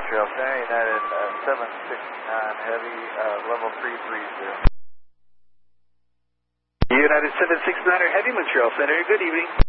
Montreal Center, United 769 Heavy, level 330. United 769 Heavy, Montreal Center, good evening.